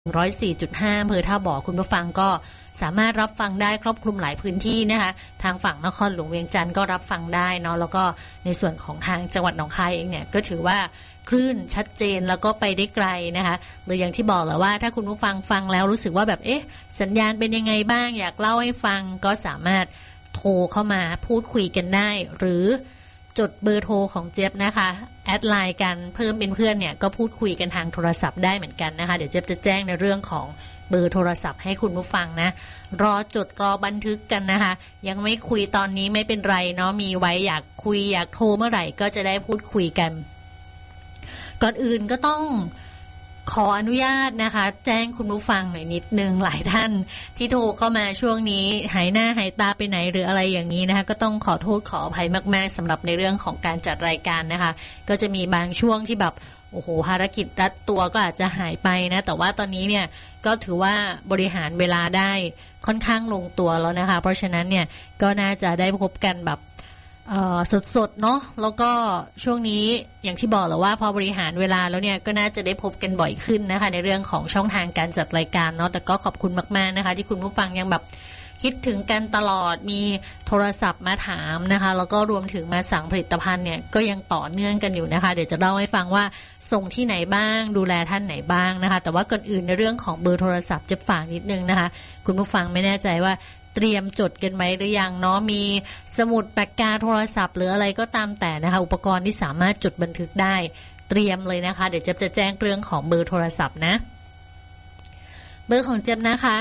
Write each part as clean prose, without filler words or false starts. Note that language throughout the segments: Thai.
104.5 อำเภอท่าบ่อคุณผู้ฟังก็สามารถรับฟังได้ครอบคลุมหลายพื้นที่นะคะทางฝั่งนครหลวงเวียงจันทร์ก็รับฟังได้เนาะแล้วก็ในส่วนของทางจังหวัดหนองคายเองเนี่ยก็ถือว่าคลื่นชัดเจนแล้วก็ไปได้ไกลนะคะโดยอย่างที่บอกแหละว่าถ้าคุณผู้ฟังฟังแล้วรู้สึกว่าแบบสัญญาณเป็นยังไงบ้างอยากเล่าให้ฟังก็สามารถโทรเข้ามาพูดคุยกันได้หรือจดเบอร์โทรของเจี๊ยบนะคะแอดไลน์กันเพิ่มเป็นเพื่อนเนี่ยก็พูดคุยกันทางโทรศัพท์ได้เหมือนกันนะคะเดี๋ยวเจี๊ยบจะแจ้งในเรื่องของเบอร์โทรศัพท์ให้คุณผู้ฟังนะรอจดรอบันทึกกันนะคะยังไม่คุยตอนนี้ไม่เป็นไรเนาะมีไว้อยากคุยอยากโทรเมื่อไหร่ก็จะได้พูดคุยกันก่อนอื่นก็ต้องขออนุญาตนะคะแจ้งคุณผู้ฟังหน่อยนิดนึงหลายท่านที่โทรเข้ามาช่วงนี้หายหน้าหายตาไปไหนหรืออะไรอย่างนี้นะคะก็ต้องขอโทษขออภัยมากๆสำหรับในเรื่องของการจัดรายการนะคะก็จะมีบางช่วงที่แบบโอ้โหภารกิจรัดตัวก็อาจจะหายไปนะแต่ว่าตอนนี้เนี่ยก็ถือว่าบริหารเวลาได้ค่อนข้างลงตัวแล้วนะคะเพราะฉะนั้นเนี่ยก็น่าจะได้พบกันแบบสดๆเนาะแล้วก็ช่วงนี้อย่างที่บอกแล้วว่าพอบริหารเวลาแล้วเนี่ยก็น่าจะได้พบกันบ่อยขึ้นนะคะในเรื่องของช่องทางการจัดรายการเนาะแต่ก็ขอบคุณมากๆนะคะที่คุณผู้ฟังยังแบบคิดถึงกันตลอดมีโทรศัพท์มาถามนะคะแล้วก็รวมถึงมาสั่งผลิตภัณฑ์เนี่ยก็ยังต่อเนื่องกันอยู่นะคะเดี๋ยวจะเล่าให้ฟังว่าส่งที่ไหนบ้างดูแลท่านไหนบ้างนะคะแต่ว่าก่อนอื่นในเรื่องของเบอร์โทรศัพท์จะฝากนิดนึงนะคะคุณผู้ฟังไม่แน่ใจว่าเตรียมจดกันไหมหรือยังเนาะมีสมุดปากกาโทรศัพท์หรืออะไรก็ตามแต่นะคะอุปกรณ์ที่สามารถจดบันทึกได้เตรียมเลยนะคะเดี๋ยวจะแจ้งเรื่องของเบอร์โทรศัพท์นะเบอร์ของเจ็บนะคะ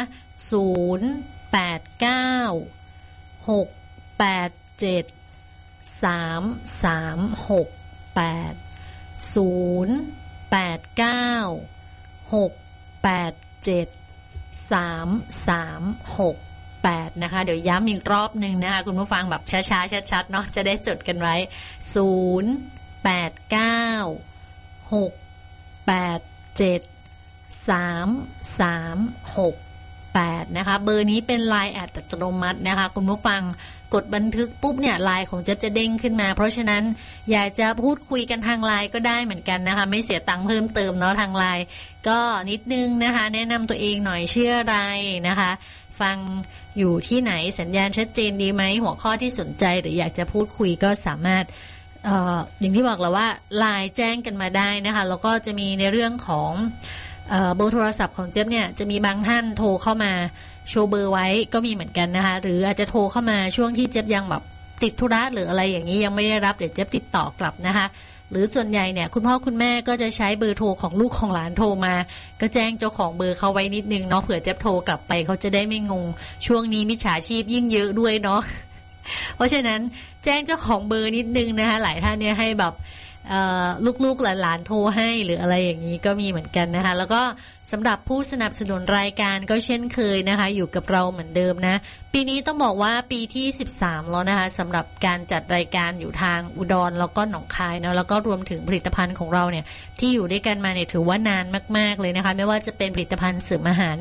0896873368นะคะเดี๋ยวย้ำอีกรอบนึงนะคะคุณผู้ฟังแบบช้าๆชัดๆเนาะจะได้จดกันไว้0896873368นะคะเบอร์นี้เป็น LINE อัตโนมัตินะคะคุณผู้ฟังกดบันทึกปุ๊บเนี่ย LINE ของเจ๊จะเด้งขึ้นมาเพราะฉะนั้นอยากจะพูดคุยกันทาง LINE ก็ได้เหมือนกันนะคะไม่เสียตังค์เพิ่มเติมเนาะทาง LINE ก็นิดนึงนะคะแนะนำตัวเองหน่อยชื่ออะไรนะคะฟังอยู่ที่ไหนสัญญาณชัดเจนดีไหมหัวข้อที่สนใจหรืออยากจะพูดคุยก็สามารถอย่างที่บอกแล้วว่า LINE แจ้งกันมาได้นะคะแล้วก็จะมีในเรื่องของเบอร์โทรศัพท์ของเจ๊เนี่ยจะมีบางท่านโทรเข้ามาโชว์เบอร์ไว้ก็มีเหมือนกันนะคะหรืออาจจะโทรเข้ามาช่วงที่เจ๊ยังแบบติดธุระหรืออะไรอย่างนี้ยังไม่ได้รับเดี๋ยวเจ๊ติดต่อกลับนะคะหรือส่วนใหญ่เนี่ยคุณพ่อคุณแม่ก็จะใช้เบอร์โทรของลูกของหลานโทรมาก็แจ้งเจ้าของเบอร์เขาไว้นิดนึงเนาะเผื่อเจ๊โทรกลับไปเขาจะได้ไม่งงช่วงนี้มิจฉาชีพยิ่งเยอะด้วยเนาะเพราะฉะนั้นแจ้งเจ้าของเบอร์นิดนึงนะคะหลายท่านเนี่ยให้แบบลูกๆหลานๆโทรให้หรืออะไรอย่างนี้ก็มีเหมือนกันนะคะแล้วก็สำหรับผู้สนับสนุนรายการก็เช่นเคยนะคะอยู่กับเราเหมือนเดิมนะปีนี้ต้องบอกว่าปีที่13แล้วนะคะสำหรับการจัดรายการอยู่ทางอุดรแล้วก็หนองคายเนาะแล้วก็รวมถึงผลิตภัณฑ์ของเราเนี่ยที่อยู่ด้วยกันมาเนี่ยถือว่านานมากๆเลยนะคะไม่ว่าจะเป็นผลิตภัณฑ์เสริมอาหาร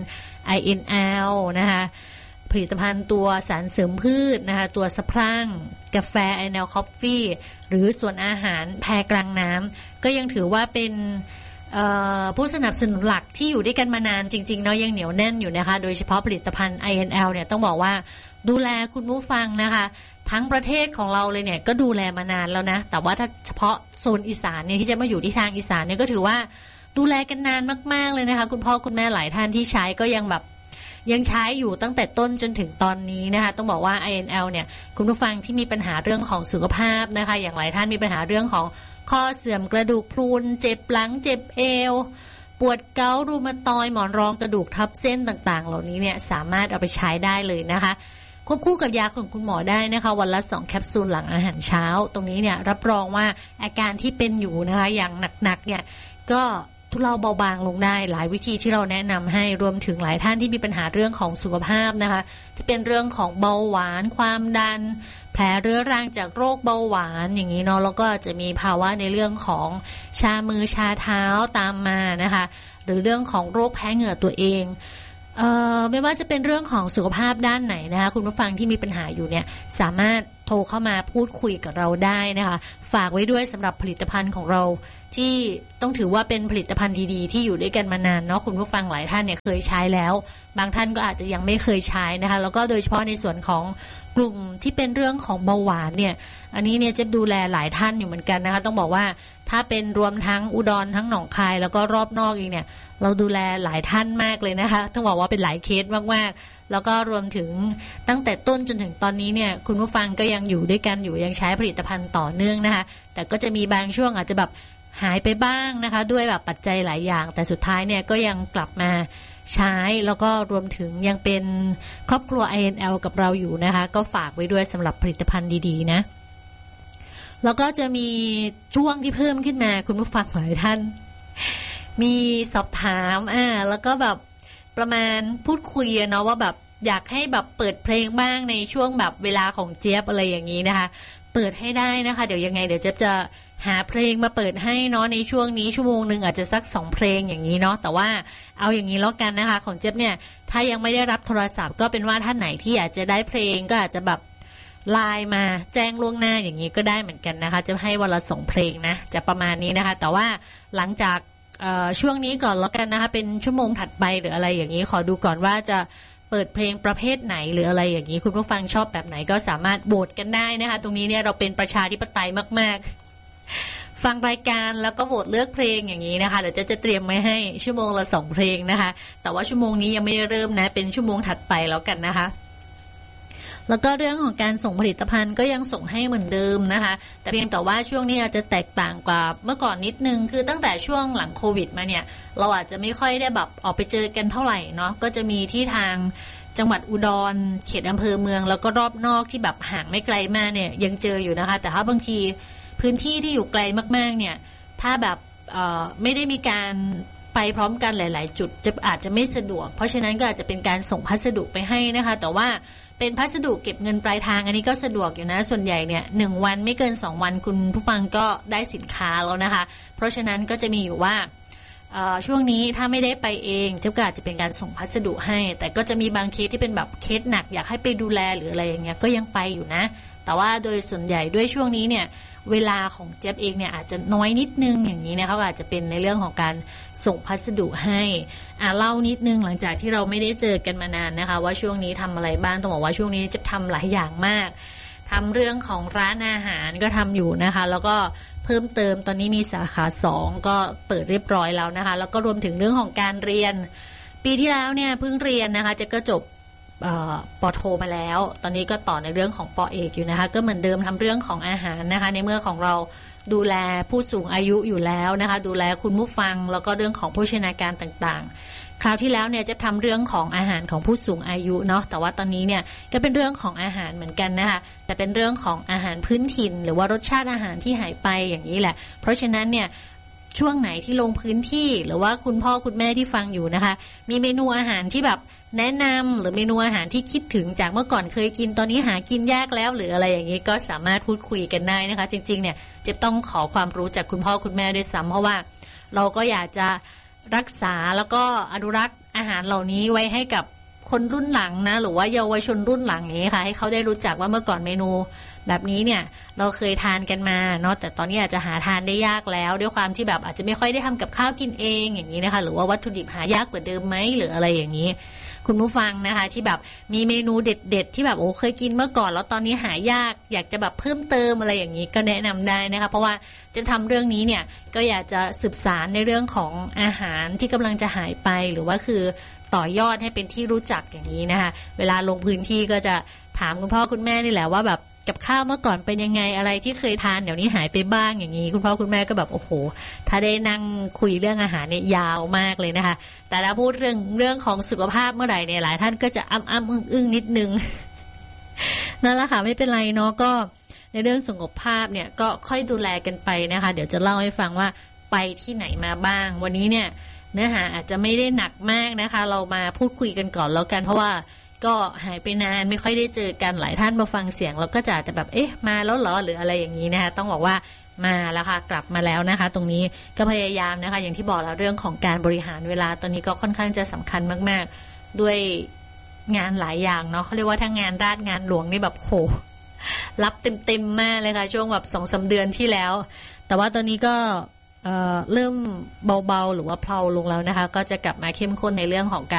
INL นะคะผลิตภัณฑ์ตัวสารเสริมพืชนะคะตัวสะพรั่งกาแฟ INL Coffee หรือส่วนอาหารแพรกลางน้ำก็ยังถือว่าเป็นผู้สนับสนุนหลักที่อยู่ด้วยกันมานานจริงๆเนาะยังเหนียวแน่นอยู่นะคะโดยเฉพาะผลิตภัณฑ์ INL เนี่ยต้องบอกว่าดูแลคุณผู้ฟังนะคะทั้งประเทศของเราเลยเนี่ยก็ดูแลมานานแล้วนะแต่ว่าถ้าเฉพาะโซนอีสานเนี่ยที่จะมาอยู่ที่ทางอีสานเนี่ยก็ถือว่าดูแลกันนานมากๆเลยนะคะคุณพ่อคุณแม่หลายท่านที่ใช้ก็ยังแบบยังใช้อยู่ตั้งแต่ต้นจนถึงตอนนี้นะคะต้องบอกว่า INL เนี่ยคุณผู้ฟังที่มีปัญหาเรื่องของสุขภาพนะคะอย่างหลายท่านมีปัญหาเรื่องของข้อเสื่อมกระดูกพรุนเจ็บหลังเจ็บเอวปวดเกาต์รูมาตอยด์หมอนรองกระดูกทับเส้นต่างๆเหล่านี้เนี่ยสามารถเอาไปใช้ได้เลยนะคะควบคู่กับยาของคุณหมอได้นะคะวันละ2แคปซูลหลังอาหารเช้าตรงนี้เนี่ยรับรองว่าอาการที่เป็นอยู่นะคะอย่างหนักๆเนี่ยก็ทุเลาเบาบางลงได้หลายวิธีที่เราแนะนำให้รวมถึงหลายท่านที่มีปัญหาเรื่องของสุขภาพนะคะที่เป็นเรื่องของเบาหวานความดันแผลเรื้อรังจากโรคเบาหวานอย่างนี้เนาะแล้วก็จะมีภาวะในเรื่องของชามือชาเท้าตามมานะคะหรือเรื่องของโรคแพ้เหงื่อตัวเองไม่ว่าจะเป็นเรื่องของสุขภาพด้านไหนนะคะคุณผู้ฟังที่มีปัญหาอยู่เนี่ยสามารถโทรเข้ามาพูดคุยกับเราได้นะคะฝากไว้ด้วยสำหรับผลิตภัณฑ์ของเราที่ต้องถือว่าเป็นผลิตภัณฑ์ดีๆที่อยู่ด้วยกันมานานเนาะคุณผู้ฟังหลายท่านเนี่ยเคยใช้แล้วบางท่านก็อาจจะยังไม่เคยใช้นะคะแล้วก็โดยเฉพาะในส่วนของกลุ่มที่เป็นเรื่องของเบาหวานเนี่ยอันนี้เนี่ยจะดูแลหลายท่านอยู่เหมือนกันนะคะต้องบอกว่าถ้าเป็นรวมทั้งอุดรทั้งหนองคายแล้วก็รอบนอกอีกเนี่ยเราดูแลหลายท่านมากเลยนะคะต้องบอกว่าเป็นหลายเคสมากๆแล้วก็รวมถึงตั้งแต่ต้นจนถึงตอนนี้เนี่ยคุณผู้ฟังก็ยังอยู่ด้วยกันอยู่ยังใช้ผลิตภัณฑ์ต่อเนื่องนะคะแต่ก็จะมีบางช่วงอาจจะแบบหายไปบ้างนะคะด้วยแบบปัจจัยหลายอย่างแต่สุดท้ายเนี่ยก็ยังกลับมาใช้แล้วก็รวมถึงยังเป็นครอบครัว INL กับเราอยู่นะคะก็ฝากไว้ด้วยสำหรับผลิตภัณฑ์ดีๆนะแล้วก็จะมีช่วงที่เพิ่มขึ้นมาคุณผู้ฟังหลายท่านมีสอบถามแล้วก็แบบประมาณพูดคุยเนาะว่าแบบอยากให้แบบเปิดเพลงบ้างในช่วงแบบเวลาของเจี๊ยบอะไรอย่างนี้นะคะเปิดให้ได้นะคะเดี๋ยวยังไงเดี๋ยวเจี๊ยบจะหาเพลงมาเปิดให้เนาะในช่วงนี้ชั่วโมงนึงอาจจะสัก2เพลงอย่างนี้เนาะแต่ว่าเอาอย่างนี้แล้วกันนะคะของเจี๊ยบเนี่ยถ้ายังไม่ได้รับโทรศัพท์ก็เป็นว่าท่านไหนที่อยากจะได้เพลงก็อาจจะแบบไลน์มาแจ้งล่วงหน้าอย่างนี้ก็ได้เหมือนกันนะคะจะให้วันละ2เพลงนะจะประมาณนี้นะคะแต่ว่าหลังจากช่วงนี้ก่อนแล้วกันนะคะเป็นชั่วโมงถัดไปหรืออะไรอย่างนี้ขอดูก่อนว่าจะเปิดเพลงประเภทไหนหรืออะไรอย่างนี้คุณผู้ฟังชอบแบบไหนก็สามารถโหวตกันได้นะคะตรงนี้เนี่ยเราเป็นประชาธิปไตยมากๆฟังรายการแล้วก็โหวตเลือกเพลงอย่างนี้นะคะเดี๋ยวจะเตรียมไว้ให้ชั่วโมงละ2เพลงนะคะแต่ว่าชั่วโมงนี้ยังไม่ได้เริ่มนะเป็นชั่วโมงถัดไปแล้วกันนะคะแล้วก็เรื่องของการส่งผลิตภัณฑ์ก็ยังส่งให้เหมือนเดิมนะคะแต่เพียงแต่ว่าช่วงนี้อาจจะแตกต่างกว่าเมื่อก่อนนิดนึงคือตั้งแต่ช่วงหลังโควิดมาเนี่ยเราอาจจะไม่ค่อยได้แบบออกไปเจอกันเท่าไหร่เนาะก็จะมีที่ทางจังหวัดอุดรเขตอำเภอเมืองแล้วก็รอบนอกที่แบบห่างไม่ไกลมากเนี่ยยังเจออยู่นะคะแต่ถ้าบางทีพื้นที่ที่อยู่ไกลมากๆเนี่ยถ้าแบบไม่ได้มีการไปพร้อมกันหลายๆจุดจะอาจจะไม่สะดวกเพราะฉะนั้นก็อาจจะเป็นการส่งพัสดุไปให้นะคะแต่ว่าเป็นพัสดุเก็บเงินปลายทางอันนี้ก็สะดวกอยู่นะส่วนใหญ่เนี่ย1วันไม่เกิน2วันคุณผู้ฟังก็ได้สินค้าแล้วนะคะเพราะฉะนั้นก็จะมีอยู่ว่าช่วงนี้ถ้าไม่ได้ไปเองเจ้าก็อาจจะเป็นการส่งพัสดุให้แต่ก็จะมีบางเคสที่เป็นแบบเคสหนักอยากให้ไปดูแลหรืออะไรอย่างเงี้ยก็ยังไปอยู่นะแต่ว่าโดยส่วนใหญ่ด้วยช่วงนี้เนี่ยเวลาของเจี๊ยบเองเนี่ยอาจจะน้อยนิดนึงอย่างนี้นะคะอาจจะเป็นในเรื่องของการส่งพัสดุให้เล่านิดนึงหลังจากที่เราไม่ได้เจอกันมานานนะคะว่าช่วงนี้ทำอะไรบ้างต้องบอกว่าช่วงนี้จะทำหลายอย่างมากทำเรื่องของร้านอาหารก็ทำอยู่นะคะแล้วก็เพิ่มเติมตอนนี้มีสาขา2ก็เปิดเรียบร้อยแล้วนะคะแล้วก็รวมถึงเรื่องของการเรียนปีที่แล้วเนี่ยเพิ่งเรียนนะคะจะก็จบป.โทมาแล้วตอนนี้ก็ต่อในเรื่องของป.เอกอยู่นะคะก็เหมือนเดิมทำเรื่องของอาหารนะคะในเมื่อของเราดูแลผู้สูงอายุอยู่แล้วนะคะดูแลคุณผู้ฟังแล้วก็เรื่องของโภชนาการต่างๆคราวที่แล้วเนี่ยจะทำเรื่องของอาหารของผู้สูงอายุเนาะแต่ว่าตอนนี้เนี่ยก็เป็นเรื่องของอาหารเหมือนกันนะคะแต่เป็นเรื่องของอาหารพื้นถิ่นหรือว่ารสชาติอาหารที่หายไปอย่างนี้แหละเพราะฉะนั้นเนี่ยช่วงไหนที่ลงพื้นที่หรือว่าคุณพ่อคุณแม่ที่ฟังอยู่นะคะมีเมนูอาหารที่แบบแนะนำหรือเมนูอาหารที่คิดถึงจากเมื่อก่อนเคยกินตอนนี้หากินยากแล้วหรืออะไรอย่างนี้ก็สามารถพูดคุยกันได้นะคะจริงๆเนี่ยจะต้องขอความรู้จากคุณพ่อคุณแม่ด้วยซ้ำเพราะว่าเราก็อยากจะรักษาแล้วก็อนุรักษ์อาหารเหล่านี้ไว้ให้กับคนรุ่นหลังนะหรือว่าเยาวชนรุ่นหลังนี้ค่ะให้เขาได้รู้จักว่าเมื่อก่อนเมนูแบบนี้เนี่ยเราเคยทานกันมาเนาะแต่ตอนนี้อาจจะหาทานได้ยากแล้วด้วยความที่แบบอาจจะไม่ค่อยได้ทำกับข้าวกินเองอย่างนี้นะคะหรือว่าวัตถุดิบหายากกว่าเดิมไหมหรืออะไรอย่างนี้คุณผู้ฟังนะคะที่แบบมีเมนูเด็ดๆที่แบบโอ้เคยกินเมื่อก่อนแล้วตอนนี้หายากอยากจะแบบเพิ่มเติมอะไรอย่างนี้ก็แนะนำได้นะคะเพราะว่าจะทำเรื่องนี้เนี่ยก็อยากจะสืบสานในเรื่องของอาหารที่กำลังจะหายไปหรือว่าคือต่อยอดให้เป็นที่รู้จักอย่างนี้นะคะเวลาลงพื้นที่ก็จะถามคุณพ่อคุณแม่นี่แหละว่าแบบกับข้าวเมื่อก่อนเป็นยังไงอะไรที่เคยทานเดี๋ยวนี้หายไปบ้างอย่างนี้คุณพ่อคุณแม่ก็แบบโอ้โหถ้าได้นั่งคุยเรื่องอาหารเนี่ยยาวมากเลยนะคะแต่ถ้าพูดเรื่องของสุขภาพเมื่อไหร่เนี่ยหลายท่านก็จะอ้ำอึ้งนิดนึง นั่นแหละค่ะไม่เป็นไรเนาะก็ในเรื่องสุขภาพเนี่ยก็ค่อยดูแลกันไปนะคะเดี๋ยวจะเล่าให้ฟังว่าไปที่ไหนมาบ้างวันนี้เนี่ยเนื้อหาอาจจะไม่ได้หนักมากนะคะเรามาพูดคุยกันก่อนแล้วกันเพราะว่าก็หายไปนานไม่ค่อยได้เจอกันหลายท่านมาฟังเสียงแล้วก็จะแบบเอ๊ะมาแล้วเหรอหรืออะไรอย่างนี้นะคะต้องบอกว่ามาแล้วค่ะกลับมาแล้วนะคะตรงนี้ก็พยายามนะคะอย่างที่บอกแล้วเรื่องของการบริหารเวลาตอนนี้ก็ค่อนข้างจะสำคัญมากๆด้วยงานหลายอย่างเนาะเขาเรียกว่าถ้างานราชงานหลวงนี่แบบโหรับเต็มมากเลยค่ะช่วงแบบ2-3 เดือนที่แล้วแต่ว่าตอนนี้ก็เริ่มเบาๆหรือว่าเพลาลงแล้วนะคะก็จะกลับมาเข้มข้นในเรื่องของการ